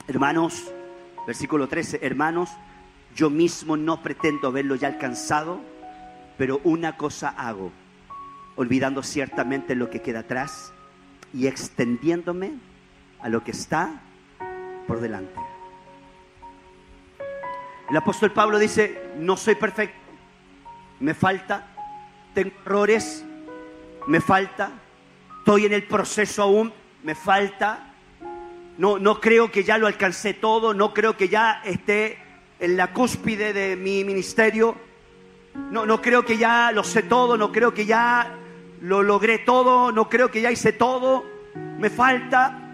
Hermanos, versículo 13, hermanos, yo mismo no pretendo haberlo ya alcanzado, pero una cosa hago, olvidando ciertamente lo que queda atrás y extendiéndome a lo que está por delante. El apóstol Pablo dice, no soy perfecto, me falta, tengo errores, me falta, estoy en el proceso aún, me falta. No creo que ya lo alcancé todo, no creo que ya esté en la cúspide de mi ministerio, no creo que ya lo sé todo, no creo que ya lo logré todo, no creo que ya hice todo, me falta.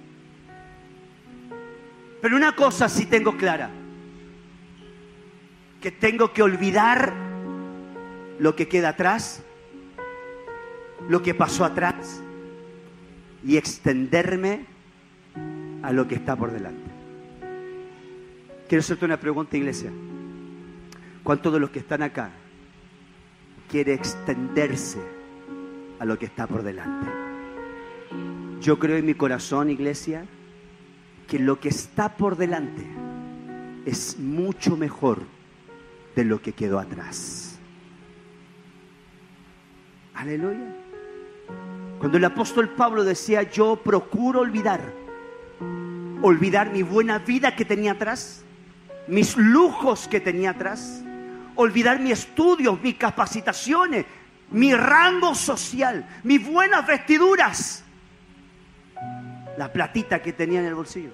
Pero una cosa sí tengo clara, que tengo que olvidar lo que queda atrás, lo que pasó atrás, y extenderme a lo que está por delante. Quiero hacerte una pregunta, iglesia. ¿Cuántos de los que están acá quiere extenderse a lo que está por delante? Yo creo en mi corazón, iglesia, que lo que está por delante es mucho mejor de lo que quedó atrás. Aleluya. Cuando el apóstol Pablo decía, yo procuro olvidar mi buena vida que tenía atrás, mis lujos que tenía atrás, olvidar mis estudios, mis capacitaciones, mi rango social, mis buenas vestiduras, la platita que tenía en el bolsillo,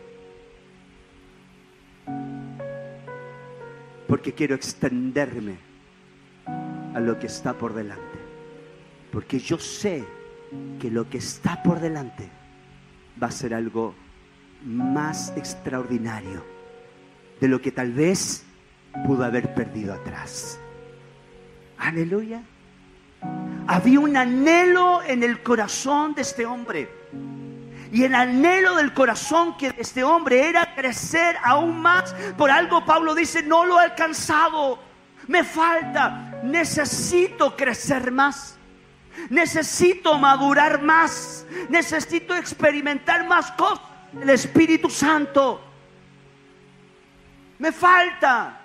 porque quiero extenderme a lo que está por delante, porque yo sé que lo que está por delante va a ser algo más extraordinario de lo que tal vez pudo haber perdido atrás. Aleluya. Había un anhelo en el corazón de este hombre, y el anhelo del corazón de este hombre era crecer aún más. Por algo Pablo dice, no lo he alcanzado, me falta, necesito crecer más, necesito madurar más, necesito experimentar más cosas del Espíritu Santo. Me falta.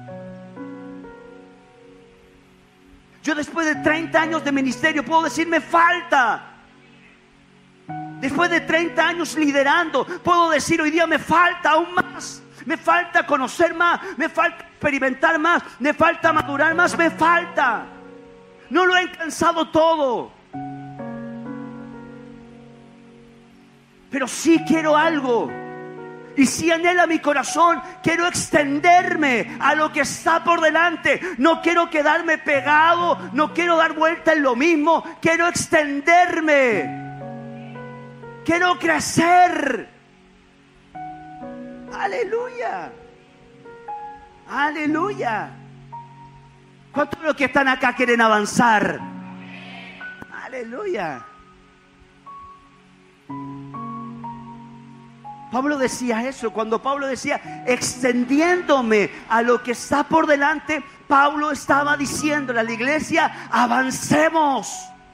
Yo después de 30 años de ministerio puedo decir, me falta. Después de 30 años liderando, puedo decir hoy día, me falta aún más. Me falta conocer más, me falta experimentar más, me falta madurar más, me falta. No lo he alcanzado todo, pero sí quiero algo. Y si anhela mi corazón, quiero extenderme a lo que está por delante. No quiero quedarme pegado, no quiero dar vuelta en lo mismo. Quiero extenderme, quiero crecer. Aleluya, aleluya. ¿Cuántos de los que están acá quieren avanzar? Aleluya. Pablo decía eso. Cuando Pablo decía extendiéndome a lo que está por delante, Pablo estaba diciéndole a la iglesia, avancemos.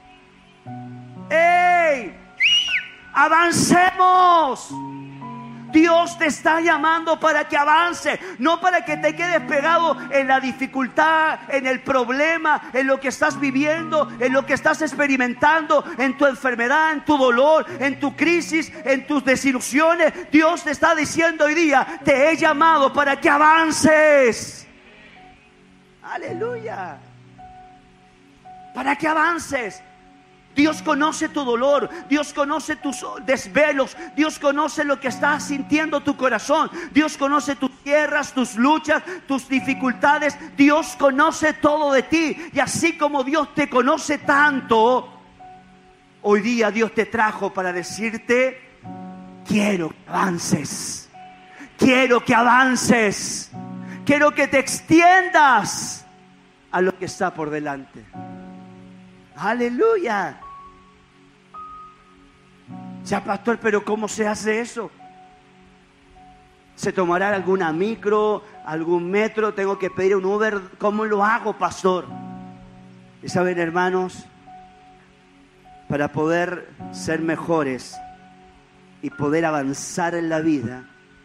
¡Ey! ¡Avancemos! Dios te está llamando para que avance, no para que te quedes pegado en la dificultad, en el problema, en lo que estás viviendo, en lo que estás experimentando, en tu enfermedad, en tu dolor, en tu crisis, en tus desilusiones. Dios te está diciendo hoy día, te he llamado para que avances. Aleluya. Para que avances. Dios conoce tu dolor, Dios conoce tus desvelos, Dios conoce lo que está sintiendo tu corazón, Dios conoce tus guerras, tus luchas, tus dificultades. Dios conoce todo de ti, y así como Dios te conoce tanto, hoy día Dios te trajo para decirte, quiero que avances, quiero que avances, quiero que te extiendas a lo que está por delante. Aleluya. Ya, pastor, pero ¿cómo se hace eso? ¿Se tomará alguna micro, algún metro? ¿Tengo que pedir un Uber? ¿Cómo lo hago, pastor? Y saben, hermanos, para poder ser mejores y poder avanzar en la vida,